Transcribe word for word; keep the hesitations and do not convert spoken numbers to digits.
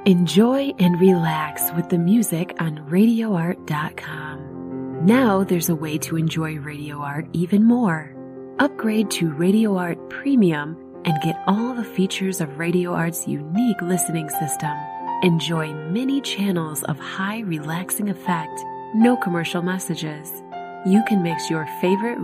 Enjoy and relax with the music on radio art dot com. Now there's a way to enjoy Radio Art even more. Upgrade to Radio Art Premium and get all the features of Radio Art's unique listening system. Enjoy many channels of high relaxing effect, no commercial messages. You can mix your favorite